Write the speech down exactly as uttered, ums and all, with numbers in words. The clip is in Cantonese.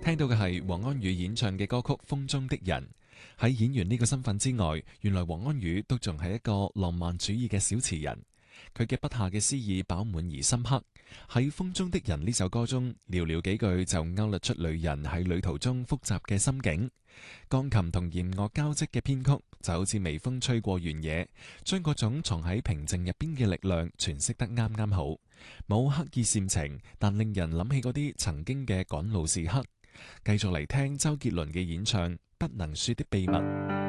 聽到嘅係黃安宇演唱嘅歌曲《風中的人》。喺演員呢個身份之外，原來黃安宇都仲係一個浪漫主義嘅小詞人。佢嘅筆下嘅詩意飽滿而深刻。喺《風中的人》呢首歌中，寥寥幾句就勾勒出女人喺旅途中複雜嘅心境。鋼琴同弦樂交織嘅編曲就好似微風吹過原野，將嗰種藏喺平靜入邊嘅力量詮釋得啱啱好。冇刻意煽情，但令人諗起嗰啲曾經嘅趕路時刻。繼續嚟聽周杰倫嘅演唱《不能說的秘密》。